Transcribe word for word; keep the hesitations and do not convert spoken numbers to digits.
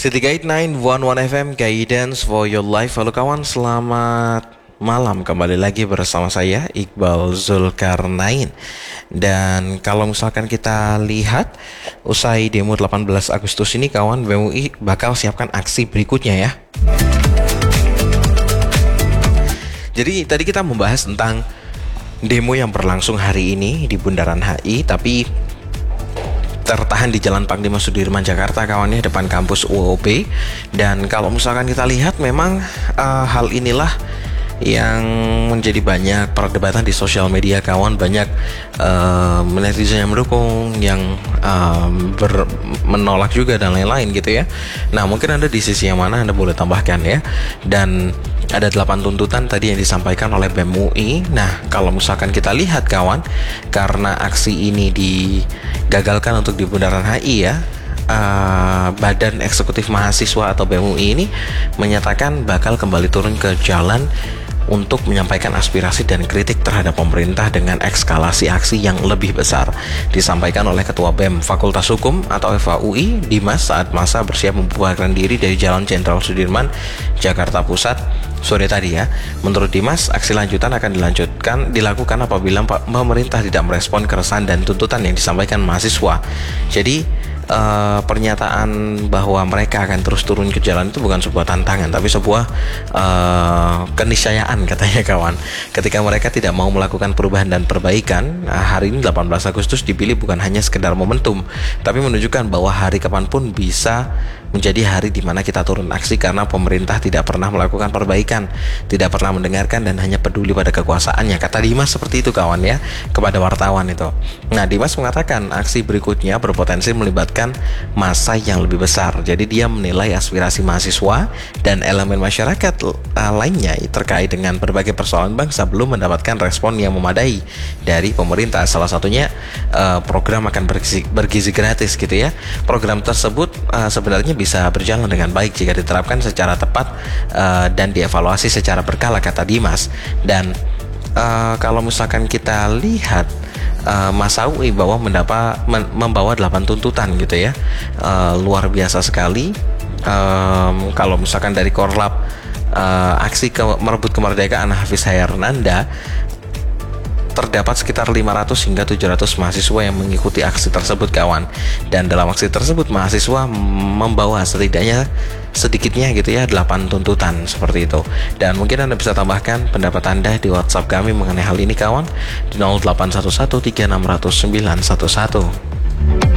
City Guide sembilan satu satu F M, Guidance for your life. Halo kawan, selamat malam. Kembali lagi bersama saya Iqbal Zulkarnain. Dan kalau misalkan kita lihat, usai demo delapan belas Agustus ini kawan, B M U I bakal siapkan aksi berikutnya ya. Jadi tadi kita membahas tentang demo yang berlangsung hari ini di Bundaran H I, tapi tertahan di Jalan Panglima Sudirman Jakarta kawannya, depan kampus U O B. Dan kalau misalkan kita lihat, memang uh, hal inilah yang menjadi banyak perdebatan di sosial media kawan. Banyak uh, netizen yang mendukung, yang uh, ber, menolak juga dan lain-lain gitu ya. Nah, mungkin Anda di sisi yang mana, Anda boleh tambahkan ya. Dan ada delapan tuntutan tadi yang disampaikan oleh B M U I. Nah, kalau misalkan kita lihat kawan, karena aksi ini digagalkan untuk di Bundaran H I ya, uh, Badan Eksekutif Mahasiswa atau B M U I ini menyatakan bakal kembali turun ke jalan untuk menyampaikan aspirasi dan kritik terhadap pemerintah dengan eskalasi aksi yang lebih besar. Disampaikan oleh Ketua B E M Fakultas Hukum atau F A U I, Dimas, saat masa bersiap membubarkan diri dari Jalan Jenderal Sudirman, Jakarta Pusat sore tadi ya. Menurut Dimas, aksi lanjutan akan dilanjutkan dilakukan apabila pemerintah tidak merespon keresahan dan tuntutan yang disampaikan mahasiswa. Jadi Uh, pernyataan bahwa mereka akan terus turun ke jalan itu bukan sebuah tantangan, tapi sebuah uh, keniscayaan katanya kawan. Ketika mereka tidak mau melakukan perubahan dan perbaikan, nah, hari ini delapan belas Agustus dipilih bukan hanya sekedar momentum, tapi menunjukkan bahwa hari kapanpun bisa menjadi hari di mana kita turun aksi karena pemerintah tidak pernah melakukan perbaikan, tidak pernah mendengarkan, dan hanya peduli pada kekuasaannya. Kata Dimas seperti itu kawan ya, kepada wartawan itu. Nah, Dimas mengatakan aksi berikutnya berpotensi melibatkan massa yang lebih besar. Jadi dia menilai aspirasi mahasiswa dan elemen masyarakat uh, lainnya terkait dengan berbagai persoalan bangsa belum mendapatkan respon yang memadai dari pemerintah. Salah satunya uh, program akan bergizi, bergizi gratis gitu ya. Program tersebut uh, sebenarnya bisa berjalan dengan baik jika diterapkan secara tepat uh, dan dievaluasi secara berkala, kata Dimas. Dan uh, kalau misalkan kita lihat, Uh, Mas Awi bahwa mendapat men, membawa delapan tuntutan gitu ya, uh, luar biasa sekali. Um, kalau misalkan dari Korlap uh, aksi ke, merebut kemerdekaan Hafiz Hairnanda, terdapat sekitar lima ratus hingga tujuh ratus mahasiswa yang mengikuti aksi tersebut kawan. Dan dalam aksi tersebut mahasiswa membawa setidaknya sedikitnya gitu ya delapan tuntutan seperti itu. Dan mungkin Anda bisa tambahkan pendapat Anda di WhatsApp kami mengenai hal ini kawan, di nol delapan satu satu tiga enam nol nol sembilan satu satu.